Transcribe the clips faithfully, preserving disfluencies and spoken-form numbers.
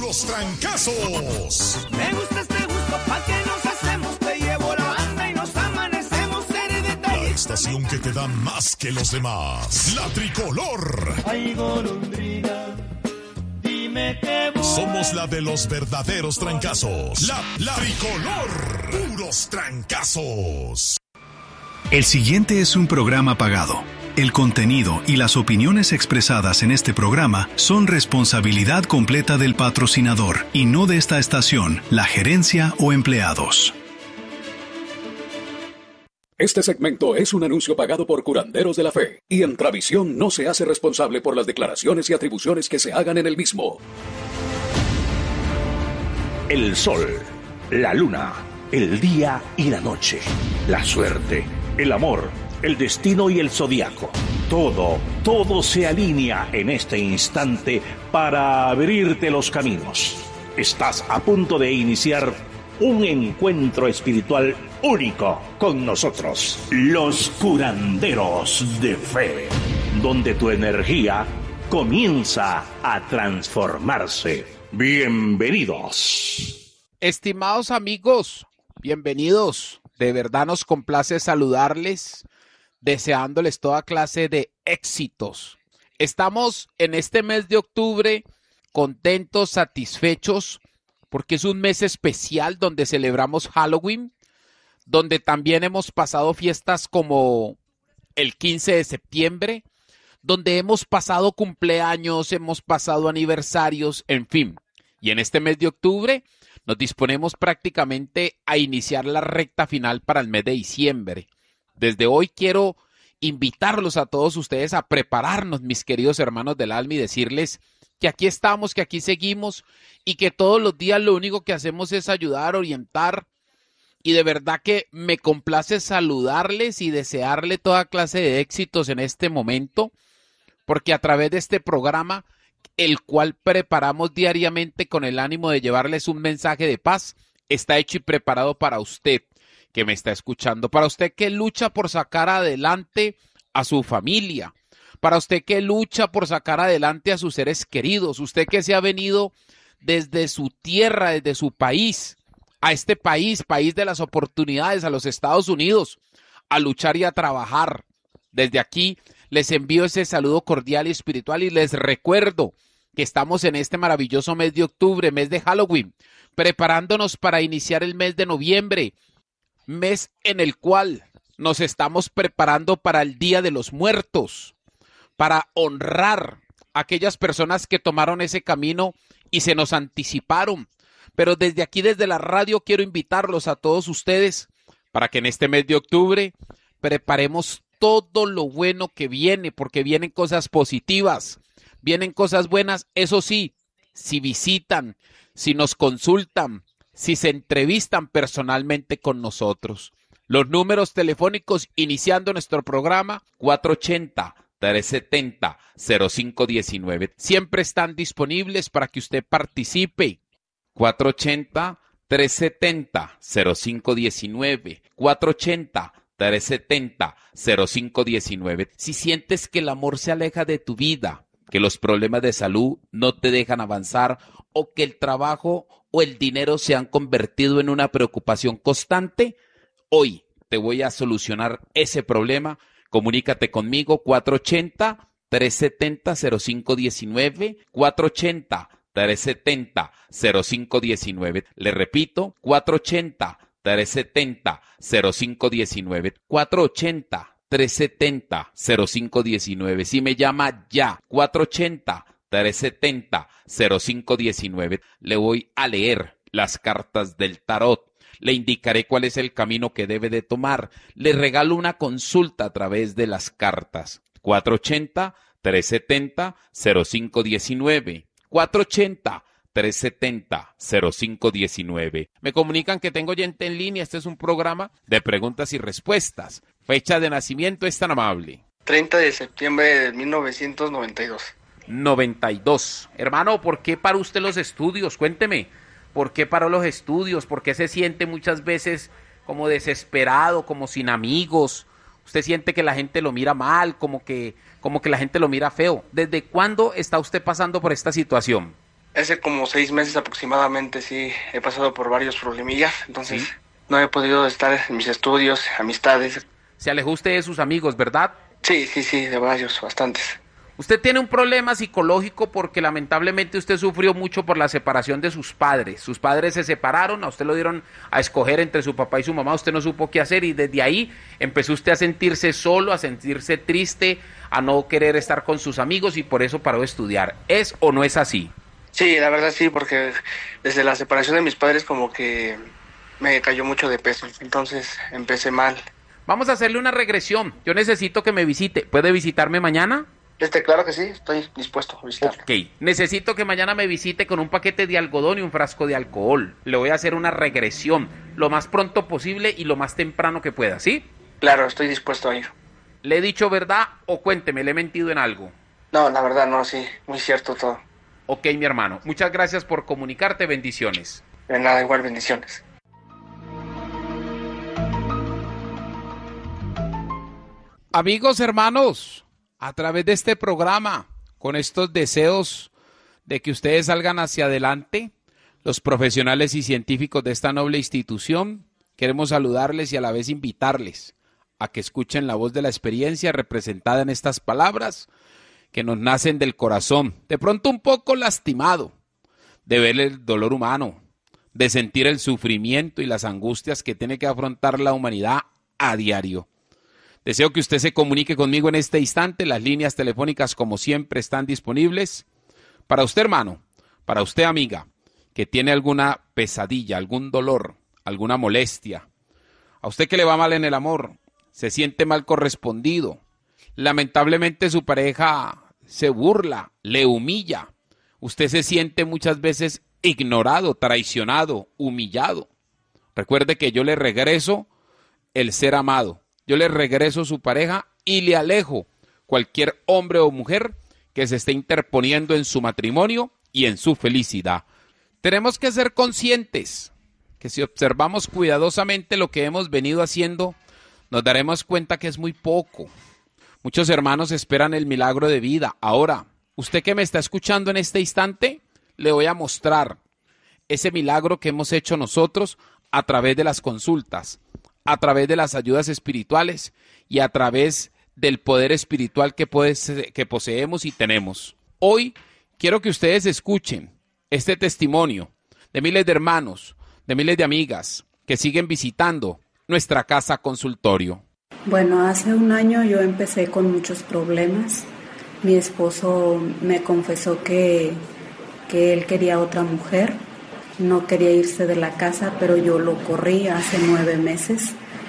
puros trancazos. Me gusta este gusto, pa' que nos hacemos, te llevo la banda y nos amanecemos, seré detalle. La estación que te da más que los demás. La Tricolor. Ay, golondrina, dime qué voy. Somos la de los verdaderos trancazos. La, la Tricolor. Puros trancazos. El siguiente es un programa pagado. El contenido y las opiniones expresadas en este programa son responsabilidad completa del patrocinador y no de esta estación, la gerencia o empleados. Este segmento es un anuncio pagado por Curanderos de la Fe y Entravisión no se hace responsable por las declaraciones y atribuciones que se hagan en el mismo. El sol, la luna, el día y la noche, la suerte, el amor, el destino y el zodiaco. Todo, todo se alinea en este instante para abrirte los caminos. Estás a punto de iniciar un encuentro espiritual único con nosotros, los Curanderos de Fe, donde tu energía comienza a transformarse. Bienvenidos. Estimados amigos, bienvenidos. De verdad nos complace saludarles, deseándoles toda clase de éxitos. Estamos en este mes de octubre contentos, satisfechos, porque es un mes especial donde celebramos Halloween, donde también hemos pasado fiestas como el quince de septiembre, donde hemos pasado cumpleaños, hemos pasado aniversarios, en fin. Y en este mes de octubre nos disponemos prácticamente a iniciar la recta final para el mes de diciembre. Desde hoy quiero invitarlos a todos ustedes a prepararnos, mis queridos hermanos del alma, y decirles que aquí estamos, que aquí seguimos y que todos los días lo único que hacemos es ayudar, orientar, y de verdad que me complace saludarles y desearle toda clase de éxitos en este momento, porque a través de este programa, el cual preparamos diariamente con el ánimo de llevarles un mensaje de paz, está hecho y preparado para usted que me está escuchando, para usted que lucha por sacar adelante a su familia, para usted que lucha por sacar adelante a sus seres queridos, usted que se ha venido desde su tierra, desde su país, a este país, país de las oportunidades, a los Estados Unidos, a luchar y a trabajar. Desde aquí les envío ese saludo cordial y espiritual y les recuerdo que estamos en este maravilloso mes de octubre, mes de Halloween, preparándonos para iniciar el mes de noviembre, mes en el cual nos estamos preparando para el Día de los Muertos, para honrar a aquellas personas que tomaron ese camino y se nos anticiparon. Pero desde aquí, desde la radio, quiero invitarlos a todos ustedes para que en este mes de octubre preparemos todo lo bueno que viene, porque vienen cosas positivas, vienen cosas buenas, eso sí, si visitan, si nos consultan, si se entrevistan personalmente con nosotros. Los números telefónicos iniciando nuestro programa, cuatro ochenta, tres setenta, cero cinco diecinueve. Siempre están disponibles para que usted participe. cuatro ochenta, tres setenta, cero cinco diecinueve. cuatro ochenta, tres setenta, cero cinco diecinueve. Si sientes que el amor se aleja de tu vida, que los problemas de salud no te dejan avanzar o que el trabajo o el dinero se han convertido en una preocupación constante, hoy te voy a solucionar ese problema. Comunícate conmigo, cuatro ochenta, tres setenta, cero cinco diecinueve, cuatro ochenta, tres setenta, cero cinco diecinueve. Le repito, cuatro ochenta, tres setenta, cero cinco diecinueve, cuatro ochenta, tres setenta, cero cinco diecinueve. Si me llama ya, cuatro ochenta, tres setenta, cero cinco diecinueve. Le voy a leer las cartas del tarot. Le indicaré cuál es el camino que debe de tomar. Le regalo una consulta a través de las cartas. cuatro ochenta, tres setenta, cero cinco diecinueve. cuatro ochenta, tres setenta, cero cinco diecinueve. Me comunican que tengo oyente en línea. Este es un programa de preguntas y respuestas. Fecha de nacimiento es tan amable. treinta de septiembre de mil novecientos noventa y dos. noventa y dos. Hermano, ¿por qué paró usted los estudios? Cuénteme. ¿Por qué paró los estudios? ¿Por qué se siente muchas veces como desesperado, como sin amigos? ¿Usted siente que la gente lo mira mal, como que, como que la gente lo mira feo? ¿Desde cuándo está usted pasando por esta situación? Hace como seis meses aproximadamente, sí, he pasado por varios problemillas, entonces ¿Sí? no he podido estar en mis estudios, amistades. Se alejó usted de sus amigos, ¿verdad? Sí, sí, sí, de varios, bastantes. Usted tiene un problema psicológico porque lamentablemente usted sufrió mucho por la separación de sus padres. Sus padres se separaron, a usted lo dieron a escoger entre su papá y su mamá, usted no supo qué hacer y desde ahí empezó usted a sentirse solo, a sentirse triste, a no querer estar con sus amigos y por eso paró de estudiar. ¿Es o no es así? Sí, la verdad sí, porque desde la separación de mis padres como que me cayó mucho de peso, entonces empecé mal. Vamos a hacerle una regresión. Yo necesito que me visite. ¿Puede visitarme mañana? Este, claro que sí, estoy dispuesto a visitarlo. Ok, necesito que mañana me visite con un paquete de algodón y un frasco de alcohol. Le voy a hacer una regresión lo más pronto posible y lo más temprano que pueda, ¿sí? Claro, estoy dispuesto a ir. ¿Le he dicho verdad o cuénteme, le he mentido en algo? No, la verdad no, sí, muy cierto todo. Ok, mi hermano, muchas gracias por comunicarte, bendiciones. De nada, igual bendiciones. Amigos, hermanos, a través de este programa, con estos deseos de que ustedes salgan hacia adelante, los profesionales y científicos de esta noble institución, queremos saludarles y a la vez invitarles a que escuchen la voz de la experiencia representada en estas palabras que nos nacen del corazón, de pronto un poco lastimado, de ver el dolor humano, de sentir el sufrimiento y las angustias que tiene que afrontar la humanidad a diario. Deseo que usted se comunique conmigo en este instante. Las líneas telefónicas, como siempre, están disponibles. Para usted, hermano, para usted, amiga, que tiene alguna pesadilla, algún dolor, alguna molestia. A usted que le va mal en el amor, se siente mal correspondido. Lamentablemente su pareja se burla, le humilla. Usted se siente muchas veces ignorado, traicionado, humillado. Recuerde que yo le regreso el ser amado. Yo le regreso su pareja y le alejo cualquier hombre o mujer que se esté interponiendo en su matrimonio y en su felicidad. Tenemos que ser conscientes que si observamos cuidadosamente lo que hemos venido haciendo, nos daremos cuenta que es muy poco. Muchos hermanos esperan el milagro de vida. Ahora, usted que me está escuchando en este instante, le voy a mostrar ese milagro que hemos hecho nosotros a través de las consultas, a través de las ayudas espirituales y a través del poder espiritual que, puede, que poseemos y tenemos. Hoy quiero que ustedes escuchen este testimonio de miles de hermanos, de miles de amigas que siguen visitando nuestra casa consultorio. Bueno, hace un año yo empecé con muchos problemas. Mi esposo me confesó que, que él quería otra mujer. No quería irse de la casa, pero yo lo corrí hace nueve meses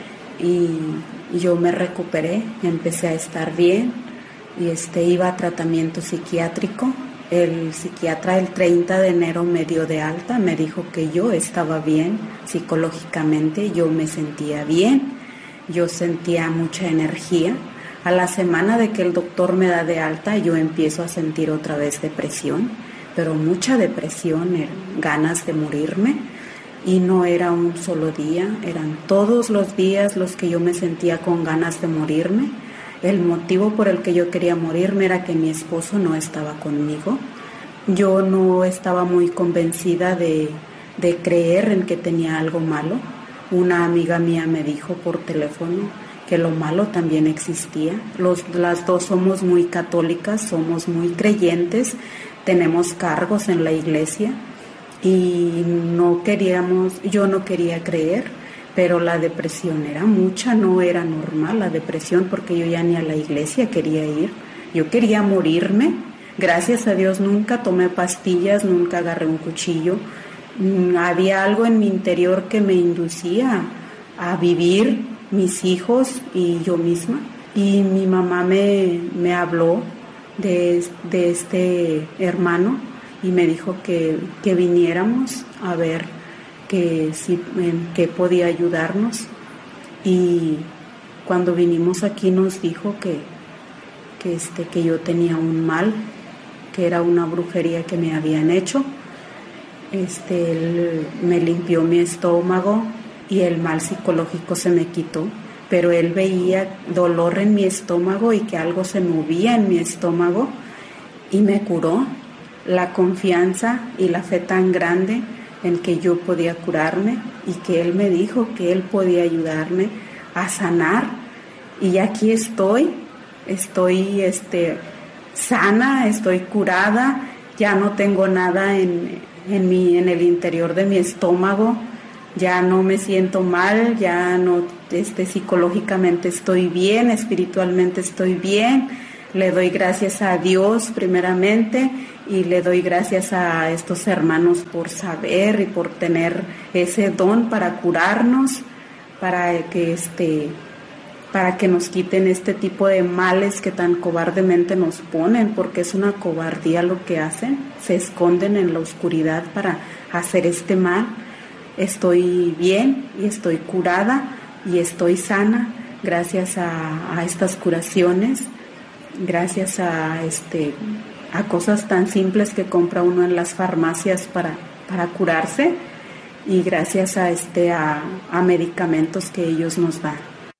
y yo me recuperé, empecé a estar bien y este, iba a tratamiento psiquiátrico. El psiquiatra el treinta de enero me dio de alta, me dijo que yo estaba bien psicológicamente, yo me sentía bien, yo sentía mucha energía. A la semana de que el doctor me da de alta, yo empiezo a sentir otra vez depresión, pero mucha depresión, ganas de morirme, y no era un solo día, eran todos los días los que yo me sentía con ganas de morirme. El motivo por el que yo quería morirme era que mi esposo no estaba conmigo. Yo no estaba muy convencida de, de creer en que tenía algo malo. Una amiga mía me dijo por teléfono que lo malo también existía. Los, las dos somos muy católicas, somos muy creyentes, tenemos cargos en la iglesia y no queríamos, yo no quería creer, pero la depresión era mucha, no era normal la depresión porque yo ya ni a la iglesia quería ir, yo quería morirme. Gracias a Dios nunca tomé pastillas, nunca agarré un cuchillo, había algo en mi interior que me inducía a vivir mis hijos y yo misma, y mi mamá me, me habló de, de este hermano y me dijo que, que viniéramos a ver que si, en qué podía ayudarnos, y cuando vinimos aquí nos dijo que, que, este, que yo tenía un mal, que era una brujería que me habían hecho. Este, él me limpió mi estómago y el mal psicológico se me quitó, pero él veía dolor en mi estómago y que algo se movía en mi estómago y me curó. la confianza y la fe tan grande en que yo podía curarme y que Él me dijo que Él podía ayudarme a sanar. Y aquí estoy, estoy este, sana, estoy curada, ya no tengo nada en, en, mi, en el interior de mi estómago, ya no me siento mal, ya no este, psicológicamente estoy bien, espiritualmente estoy bien. Le doy gracias a Dios primeramente y le doy gracias a estos hermanos por saber y por tener ese don para curarnos, para que este, para que nos quiten este tipo de males que tan cobardemente nos ponen, porque es una cobardía lo que hacen, se esconden en la oscuridad para hacer este mal. Estoy bien y estoy curada y estoy sana gracias a, a estas curaciones, gracias a este a cosas tan simples que compra uno en las farmacias para, para curarse y gracias a este a, a medicamentos que ellos nos dan.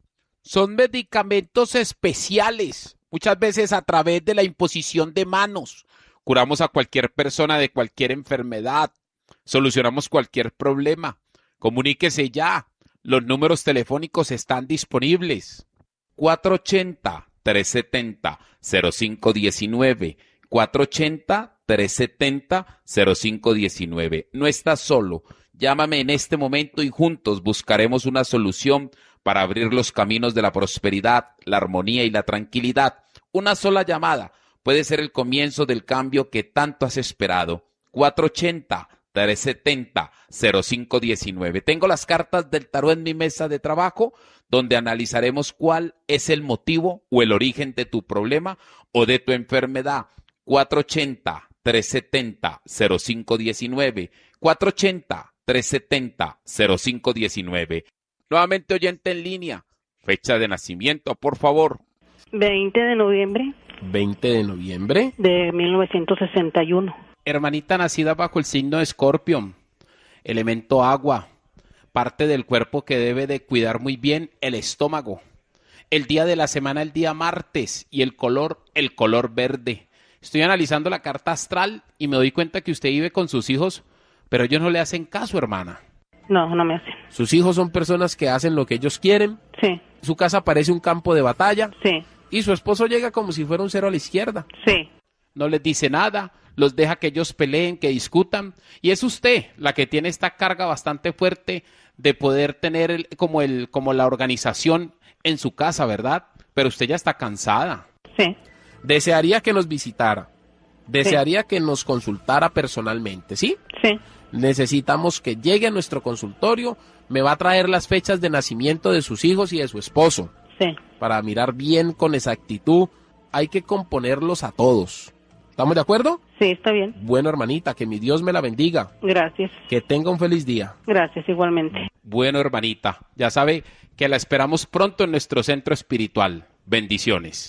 Son medicamentos especiales, muchas veces a través de la imposición de manos. Curamos a cualquier persona de cualquier enfermedad, solucionamos cualquier problema. Comuníquese ya, los números telefónicos están disponibles. cuatro ochenta, tres setenta, cero cinco diecinueve, cuatro ochenta, tres setenta, cero cinco diecinueve. No estás solo, llámame en este momento y juntos buscaremos una solución para abrir los caminos de la prosperidad, la armonía y la tranquilidad. Una sola llamada puede ser el comienzo del cambio que tanto has esperado. cuatro ochenta, tres setenta, cero cinco diecinueve. Tengo las cartas del tarot en mi mesa de trabajo, donde analizaremos cuál es el motivo o el origen de tu problema o de tu enfermedad. cuatro ochenta, tres setenta, cero cinco diecinueve. cuatro ochenta, tres setenta, cero cinco diecinueve. Nuevamente oyente en línea, fecha de nacimiento, por favor. veinte de noviembre. veinte de noviembre. De mil novecientos sesenta y uno. Hermanita nacida bajo el signo de Escorpio, elemento agua, parte del cuerpo que debe de cuidar muy bien, el estómago. El día de la semana, el día martes, y el color, el color verde. Estoy analizando la carta astral y me doy cuenta que usted vive con sus hijos, pero ellos no le hacen caso, hermana. No, no me hacen. Sus hijos son personas que hacen lo que ellos quieren. Sí. Su casa parece un campo de batalla. Sí. Y su esposo llega como si fuera un cero a la izquierda. Sí. No les dice nada, los deja que ellos peleen, que discutan. Y es usted la que tiene esta carga bastante fuerte de poder tener el, como, el, como la organización en su casa, ¿verdad? Pero usted ya está cansada. Sí. Desearía que nos visitara. Desearía sí. que nos consultara personalmente, ¿sí? Sí. Necesitamos que llegue a nuestro consultorio. Me va a traer las fechas de nacimiento de sus hijos y de su esposo. Sí. Para mirar bien con exactitud. Hay que componerlos a todos. ¿Estamos de acuerdo? Sí, está bien. Bueno, hermanita, que mi Dios me la bendiga. Gracias. Que tenga un feliz día. Gracias, igualmente. Bueno, hermanita, ya sabe que la esperamos pronto en nuestro centro espiritual. Bendiciones.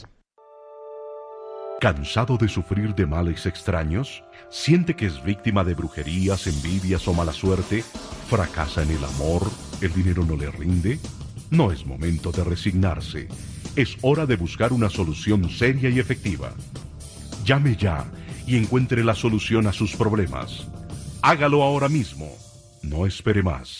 ¿Cansado de sufrir de males extraños? ¿Siente que es víctima de brujerías, envidias o mala suerte? ¿Fracasa en el amor? ¿El dinero no le rinde? No es momento de resignarse. Es hora de buscar una solución seria y efectiva. Llame ya y encuentre la solución a sus problemas. Hágalo ahora mismo. No espere más.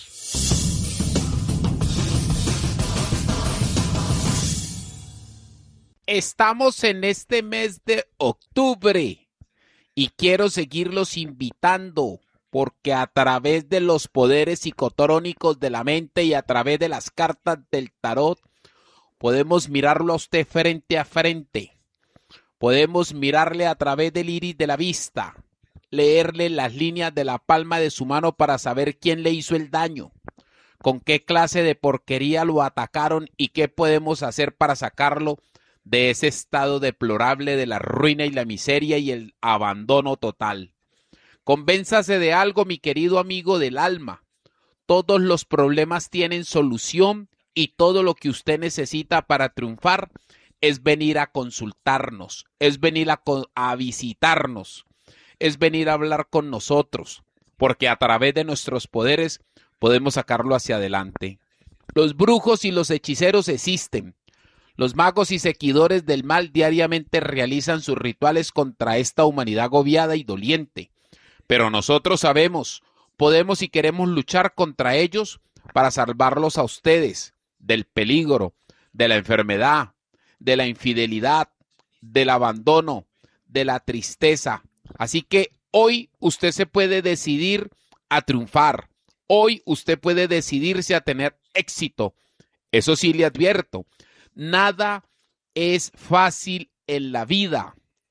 Estamos en este mes de octubre y quiero seguirlos invitando porque a través de los poderes psicotrónicos de la mente y a través de las cartas del tarot podemos mirarlo a usted frente a frente. Podemos mirarle a través del iris de la vista, leerle las líneas de la palma de su mano para saber quién le hizo el daño, con qué clase de porquería lo atacaron y qué podemos hacer para sacarlo de ese estado deplorable de la ruina y la miseria y el abandono total. Convénzase de algo, mi querido amigo del alma. Todos los problemas tienen solución y todo lo que usted necesita para triunfar es venir a consultarnos, es venir a, a visitarnos, es venir a hablar con nosotros, porque a través de nuestros poderes podemos sacarlo hacia adelante. Los brujos y los hechiceros existen. Los magos y seguidores del mal diariamente realizan sus rituales contra esta humanidad agobiada y doliente. Pero nosotros sabemos, podemos y queremos luchar contra ellos para salvarlos a ustedes del peligro, de la enfermedad, de la infidelidad, del abandono, de la tristeza. Así que hoy usted se puede decidir a triunfar. Hoy usted puede decidirse a tener éxito. Eso sí le advierto, nada es fácil en la vida.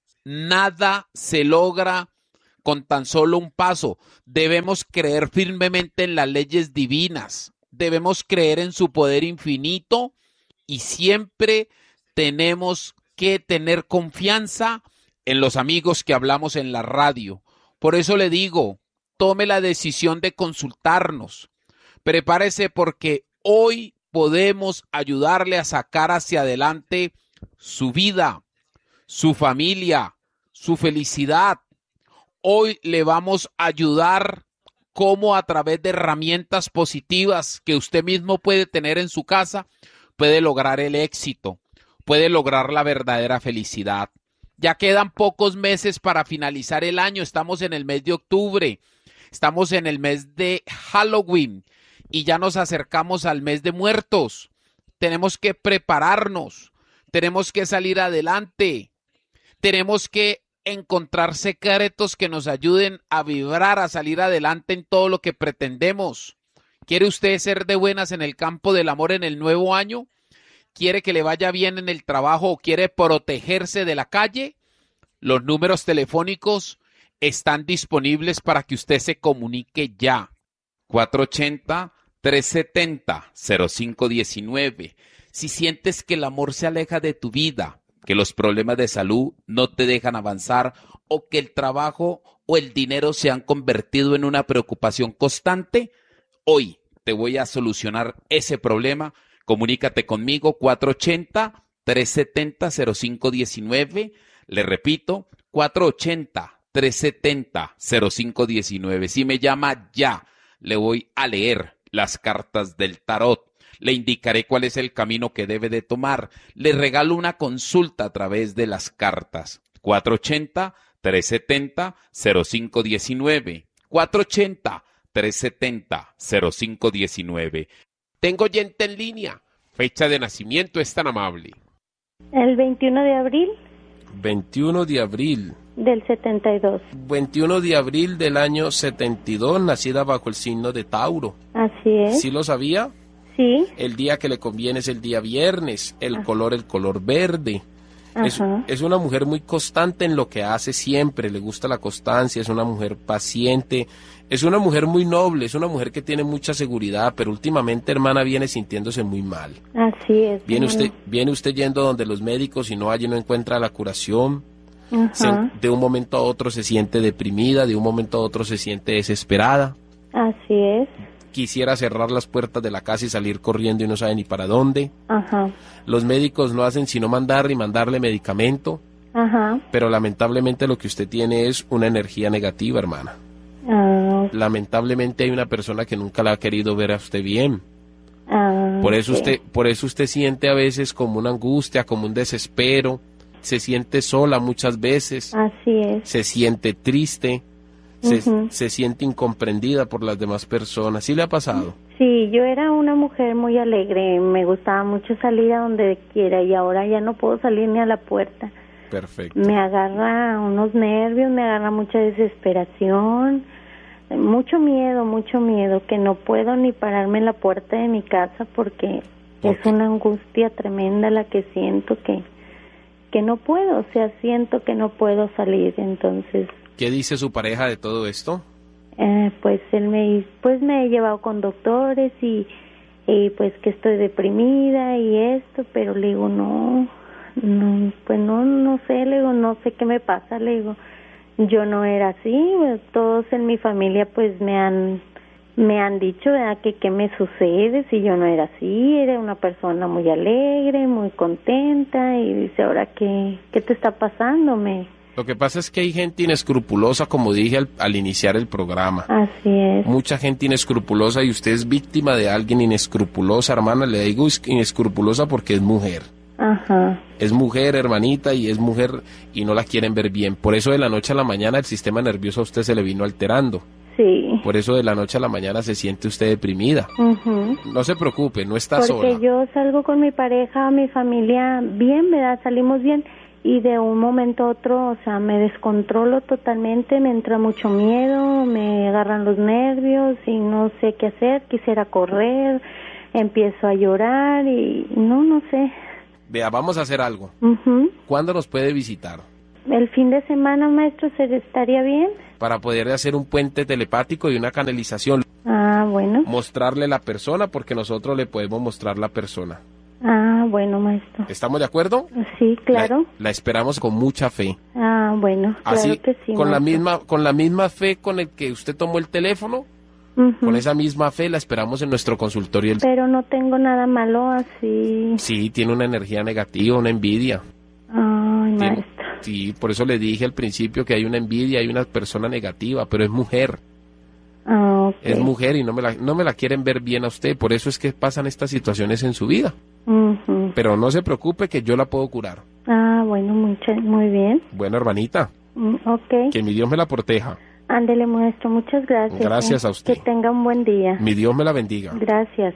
Nada se logra con tan solo un paso. Debemos creer firmemente en las leyes divinas. Debemos creer en su poder infinito y siempre tenemos que tener confianza en los amigos que hablamos en la radio. Por eso le digo, tome la decisión de consultarnos. Prepárese porque hoy podemos ayudarle a sacar hacia adelante su vida, su familia, su felicidad. Hoy le vamos a ayudar cómo a través de herramientas positivas que usted mismo puede tener en su casa, puede lograr el éxito, puede lograr la verdadera felicidad. Ya quedan pocos meses para finalizar el año, estamos en el mes de octubre, estamos en el mes de Halloween y ya nos acercamos al mes de muertos. Tenemos que prepararnos, tenemos que salir adelante, tenemos que encontrar secretos que nos ayuden a vibrar, a salir adelante en todo lo que pretendemos. ¿Quiere usted ser de buenas en el campo del amor en el nuevo año? ¿Quiere que le vaya bien en el trabajo o quiere protegerse de la calle? Los números telefónicos están disponibles para que usted se comunique ya. cuatro ocho cero, tres siete cero, cero cinco uno nueve. Si sientes que el amor se aleja de tu vida, que los problemas de salud no te dejan avanzar o que el trabajo o el dinero se han convertido en una preocupación constante, hoy te voy a solucionar ese problema. Comunícate conmigo cuatro ocho cero, tres siete cero, cero cinco uno nueve. Le repito, cuatro ocho cero, tres siete cero, cero cinco uno nueve. Si me llama ya, le voy a leer las cartas del tarot. Le indicaré cuál es el camino que debe de tomar. Le regalo una consulta a través de las cartas. cuatro ocho cero, tres siete cero, cero cinco uno nueve. cuatro ocho cero, tres siete cero, cero cinco uno nueve. Tengo oyente en línea. Fecha de nacimiento es tan amable. El veintiuno de abril veintiuno de abril. del setenta y dos. veintiuno de abril del año setenta y dos, nacida bajo el signo de Tauro. Así es. ¿Sí lo sabía? Sí. El día que le conviene es el día viernes, el Ah. color, el color verde. Es, Ajá. es una mujer muy constante en lo que hace siempre, le gusta la constancia, es una mujer paciente, es una mujer muy noble, es una mujer que tiene mucha seguridad, pero últimamente, hermana, viene sintiéndose muy mal. Así es. Viene hermano. usted, viene usted yendo donde los médicos y no allí no encuentra la curación. Ajá. Se- de un momento a otro se siente deprimida, de un momento a otro se siente desesperada. Así es. Quisiera cerrar las puertas de la casa y salir corriendo y no sabe ni para dónde. Ajá. Los médicos no hacen sino mandar y mandarle medicamento, Ajá. pero lamentablemente lo que usted tiene es una energía negativa, hermana. Ah, Lamentablemente hay una persona que nunca la ha querido ver a usted bien. ah, Por eso sí. usted, por eso usted siente a veces como una angustia, como un desespero, se siente sola muchas veces, Así es. se siente triste, se, Ujú. se siente incomprendida por las demás personas. ¿Sí le ha pasado? Sí, yo era una mujer muy alegre, me gustaba mucho salir a donde quiera y ahora ya no puedo salir ni a la puerta. Perfecto. Me agarra unos nervios, me agarra mucha desesperación, mucho miedo, mucho miedo, que no puedo ni pararme en la puerta de mi casa porque ¿Por es qué? una angustia tremenda la que siento que que no puedo, o sea, siento que no puedo salir, entonces ¿Qué dice su pareja de todo esto? eh, pues él me pues me he llevado con doctores y y pues que estoy deprimida y esto, pero le digo no, no, pues no, no sé, le digo no sé qué me pasa, le digo yo no era así, pues, todos en mi familia pues me han me han dicho ¿verdad? que qué me sucede si yo no era así, era una persona muy alegre, muy contenta y dice ahora qué qué te está pasando, me Lo que pasa es que hay gente inescrupulosa, como dije al, al iniciar el programa. así es. Mucha gente inescrupulosa y usted es víctima de alguien inescrupulosa, hermana. Le digo es- inescrupulosa porque es mujer. Ajá. Es mujer, hermanita, y es mujer y no la quieren ver bien. Por eso de la noche a la mañana el sistema nervioso a usted se le vino alterando. Sí. Por eso de la noche a la mañana se siente usted deprimida. Uh-huh. No se preocupe, no está Porque sola. Porque yo salgo con mi pareja, mi familia bien, ¿verdad? Salimos bien y de un momento a otro, o sea, me descontrolo totalmente, me entra mucho miedo, me agarran los nervios y no sé qué hacer, quisiera correr, empiezo a llorar y no, no sé. Vea, vamos a hacer algo. Uh-huh. ¿Cuándo nos puede visitar? El fin de semana, maestro, ¿se estaría bien? Para poder hacer un puente telepático y una canalización. Ah, bueno. Mostrarle la persona, porque nosotros le podemos mostrar la persona. Ah, bueno, maestro. ¿Estamos de acuerdo? Sí, claro. La, la esperamos con mucha fe. Ah, bueno, claro Así, que sí, con maestro. la misma, con la misma fe con el que usted tomó el teléfono, uh-huh. Con esa misma fe la esperamos en nuestro consultorio. Pero no tengo nada malo así. Sí, tiene una energía negativa, una envidia. Ay, tiene, maestro. Sí, por eso le dije al principio que hay una envidia, hay una persona negativa, pero es mujer. Ah, okay. Es mujer y no me la, no me la quieren ver bien a usted, por eso es que pasan estas situaciones en su vida. Uh-huh. Pero no se preocupe que yo la puedo curar. Ah, bueno, mucha, muy bien. Bueno, hermanita. Mm, ok. Que mi Dios me la proteja. Ándele, maestro, muchas gracias. Gracias eh. a usted. Que tenga un buen día. Mi Dios me la bendiga. Gracias.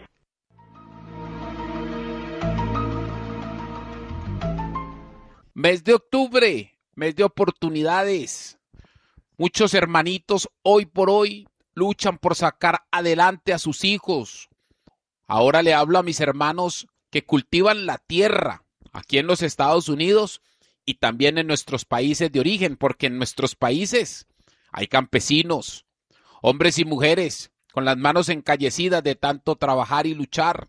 Mes de octubre, mes de oportunidades. Muchos hermanitos hoy por hoy luchan por sacar adelante a sus hijos. Ahora le hablo a mis hermanos que cultivan la tierra aquí en los Estados Unidos y también en nuestros países de origen, porque en nuestros países hay campesinos, hombres y mujeres con las manos encallecidas de tanto trabajar y luchar.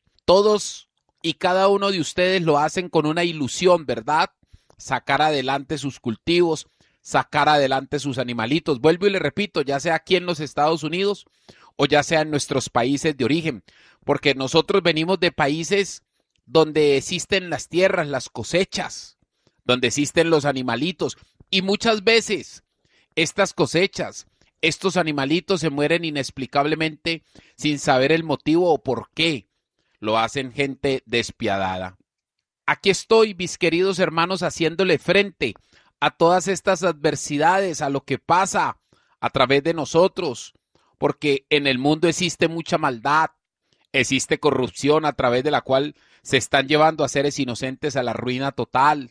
Todos y cada uno de ustedes lo hacen con una ilusión, ¿verdad? Sacar adelante sus cultivos, sacar adelante sus animalitos. Vuelvo y le repito, ya sea aquí en los Estados Unidos o ya sea en nuestros países de origen, porque nosotros venimos de países donde existen las tierras, las cosechas, donde existen los animalitos y muchas veces estas cosechas, estos animalitos se mueren inexplicablemente sin saber el motivo o por qué. Lo hacen gente despiadada. Aquí estoy, mis queridos hermanos, haciéndole frente a todas estas adversidades, a lo que pasa a través de nosotros, porque en el mundo existe mucha maldad, existe corrupción a través de la cual se están llevando a seres inocentes a la ruina total.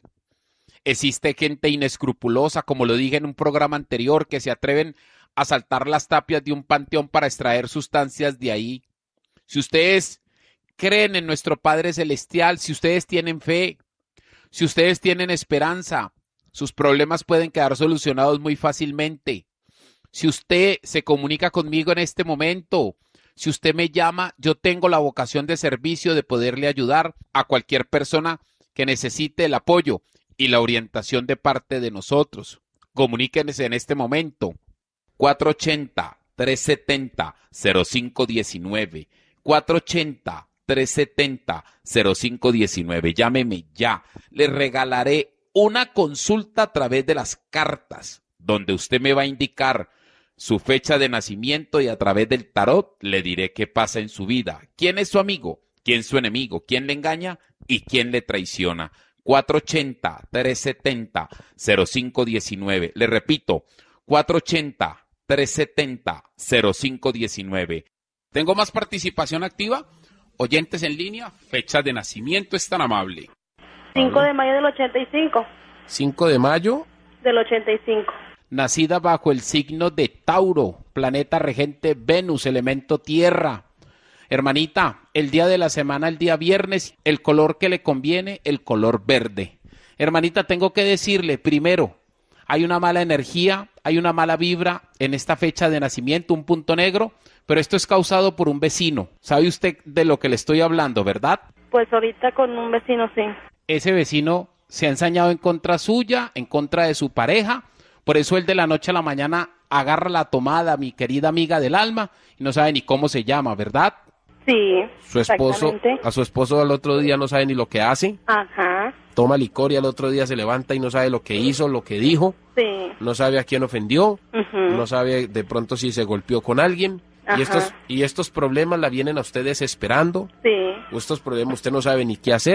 Existe gente inescrupulosa, como lo dije en un programa anterior, que se atreven a saltar las tapias de un panteón para extraer sustancias de ahí. Si ustedes creen en nuestro Padre Celestial, si ustedes tienen fe, si ustedes tienen esperanza, sus problemas pueden quedar solucionados muy fácilmente. Si usted se comunica conmigo en este momento, si usted me llama, yo tengo la vocación de servicio de poderle ayudar a cualquier persona que necesite el apoyo y la orientación de parte de nosotros. Comuníquense en este momento. cuatro ocho cero, tres siete cero, cero cinco uno nueve. cuatro ocho cero, tres siete cero, cero cinco uno nueve. Llámeme ya. Le regalaré una consulta a través de las cartas, donde usted me va a indicar su fecha de nacimiento y a través del tarot le diré qué pasa en su vida. ¿Quién es su amigo? ¿Quién es su enemigo? ¿Quién le engaña? ¿Y quién le traiciona? cuatro ocho cero, tres siete cero, cero cinco uno nueve. Le repito, cuatro ocho cero, tres siete cero, cero cinco uno nueve. ¿Tengo más participación activa? Oyentes en línea, fecha de nacimiento, es tan amable. cinco de mayo del ochenta y cinco. cinco de mayo Del ochenta y cinco. Nacida bajo el signo de Tauro, planeta regente Venus, elemento tierra. Hermanita, el día de la semana, el día viernes, el color que le conviene, el color verde. Hermanita, tengo que decirle, primero, hay una mala energía, hay una mala vibra en esta fecha de nacimiento, un punto negro, pero esto es causado por un vecino. ¿Sabe usted de lo que le estoy hablando, verdad? Pues ahorita con un vecino, sí. Ese vecino se ha ensañado en contra suya, en contra de su pareja. Por eso él de la noche a la mañana agarra la tomada, mi querida amiga del alma, y no sabe ni cómo se llama, ¿verdad? Sí, Su esposo, a su esposo al otro día no sabe ni lo que hace. Ajá. Toma licor y al otro día se levanta y no sabe lo que hizo, lo que dijo. Sí. No sabe a quién ofendió. Uh-huh. No sabe de pronto si se golpeó con alguien. Ajá. Y estos, y estos problemas la vienen a ustedes esperando. Sí. O estos problemas usted no sabe ni qué hacer.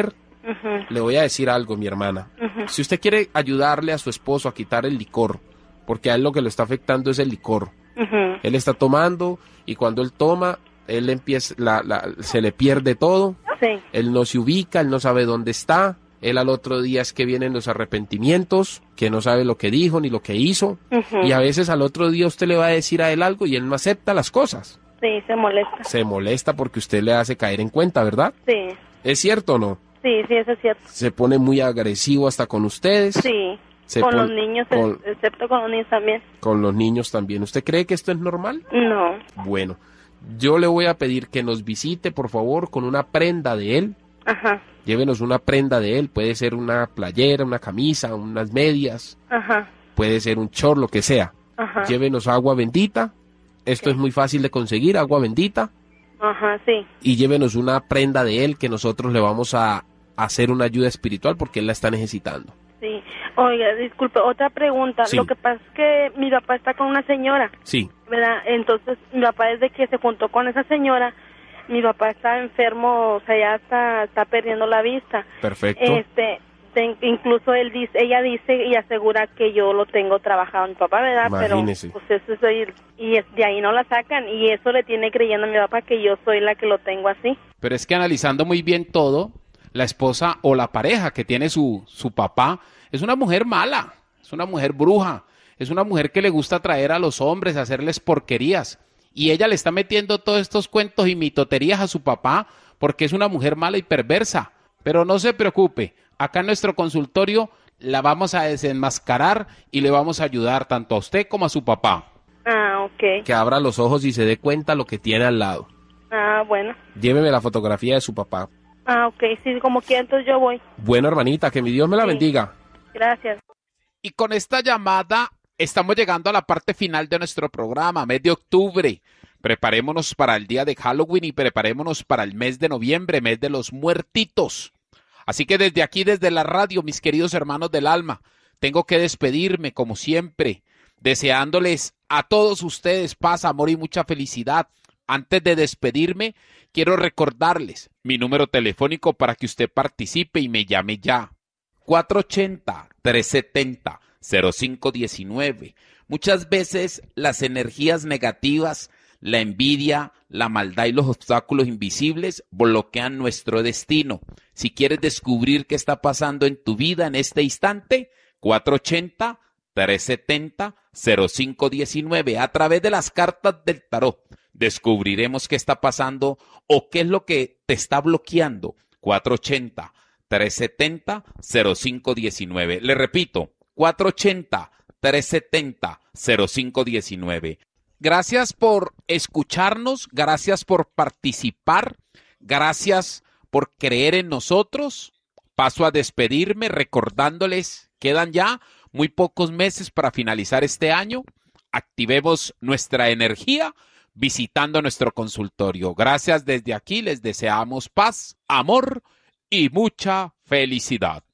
Ujú. Le voy a decir algo, mi hermana. Ujú. Si usted quiere ayudarle a su esposo a quitar el licor, porque a él lo que lo está afectando es el licor. Ujú. Él está tomando y cuando él toma, él empieza, la, la, se le pierde todo. Sí. Él no se ubica, él no sabe dónde está. Él al otro día es que vienen los arrepentimientos, que no sabe lo que dijo ni lo que hizo. Ujú. Y a veces al otro día usted le va a decir a él algo y él no acepta las cosas. Sí, se molesta. Se molesta porque usted le hace caer en cuenta, ¿verdad? Sí, ¿Es cierto o no? sí, sí, eso es cierto. Se pone muy agresivo hasta con ustedes. Sí, Se con pon- los niños, con- excepto con los niños también. Con los niños también. ¿Usted cree que esto es normal? No. Bueno, yo le voy a pedir que nos visite, por favor, con una prenda de él. Ajá, Llévenos una prenda de él. Puede ser una playera, una camisa, unas medias. ajá, Puede ser un short, lo que sea. ajá. Llévenos agua bendita. Esto es muy fácil de conseguir, agua bendita. Ajá, sí. Y llévenos una prenda de él que nosotros le vamos a hacer una ayuda espiritual porque él la está necesitando. Sí. Oiga, disculpe, otra pregunta. Sí. Lo que pasa es que mi papá está con una señora, Sí. ¿verdad? Entonces, mi papá desde que se juntó con esa señora, mi papá está enfermo, o sea, ya está, está perdiendo la vista. Perfecto. Este, te- incluso él dice, ella dice y asegura que yo lo tengo trabajado mi papá, ¿verdad? Imagínese. Pero pues eso es ahí, y es- de ahí no la sacan y eso le tiene creyendo a mi papá que yo soy la que lo tengo así. Pero es que analizando muy bien todo, la esposa o la pareja que tiene su, su papá es una mujer mala, es una mujer bruja, es una mujer que le gusta traer a los hombres, hacerles porquerías. Y ella le está metiendo todos estos cuentos y mitoterías a su papá porque es una mujer mala y perversa. Pero no se preocupe, acá en nuestro consultorio la vamos a desenmascarar y le vamos a ayudar tanto a usted como a su papá. Ah, ok. Que abra los ojos y se dé cuenta lo que tiene al lado. Ah, bueno. Lléveme la fotografía de su papá. Ah, ok. Sí, como quiera, entonces yo voy. Bueno, hermanita, que mi Dios me la Sí. bendiga. Gracias. Y con esta llamada estamos llegando a la parte final de nuestro programa, mes de octubre. Preparémonos para el día de Halloween y preparémonos para el mes de noviembre, mes de los muertitos. Así que desde aquí, desde la radio, mis queridos hermanos del alma, tengo que despedirme como siempre, deseándoles a todos ustedes paz, amor y mucha felicidad. Antes de despedirme, quiero recordarles mi número telefónico para que usted participe y me llame ya. cuatro ocho cero, tres siete cero, cero cinco uno nueve. Muchas veces las energías negativas, la envidia, la maldad y los obstáculos invisibles bloquean nuestro destino. Si quieres descubrir qué está pasando en tu vida en este instante, cuatro ocho cero, tres siete cero, cero cinco uno nueve. A través de las cartas del tarot descubriremos qué está pasando o qué es lo que te está bloqueando. cuatro ocho cero, tres siete cero, cero cinco uno nueve. Le repito, cuatro ocho cero, tres siete cero, cero cinco uno nueve. Gracias por escucharnos, gracias por participar, gracias por creer en nosotros. Paso a despedirme recordándoles, quedan ya muy pocos meses para finalizar este año. Activemos nuestra energía visitando nuestro consultorio. Gracias desde aquí, les deseamos paz, amor y mucha felicidad.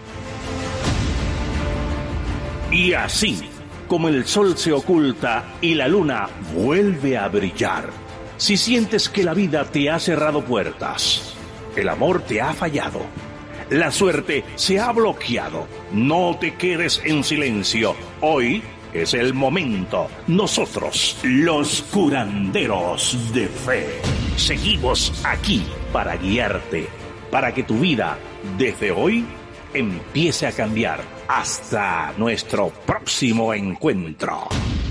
Y así, como el sol se oculta y la luna vuelve a brillar, si sientes que la vida te ha cerrado puertas, el amor te ha fallado, la suerte se ha bloqueado, no te quedes en silencio. Hoy es el momento. Nosotros, los curanderos de fe, seguimos aquí para guiarte, para que tu vida, desde hoy, empiece a cambiar. Hasta nuestro próximo encuentro.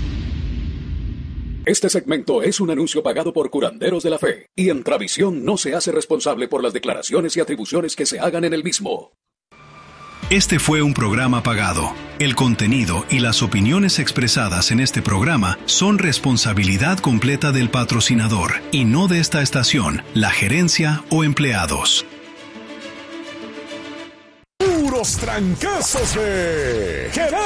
Este segmento es un anuncio pagado por Curanderos de la Fe, y Entravisión no se hace responsable por las declaraciones y atribuciones que se hagan en el mismo. Este fue un programa pagado. El contenido y las opiniones expresadas en este programa son responsabilidad completa del patrocinador y no de esta estación, la gerencia o empleados. Puros trancazos de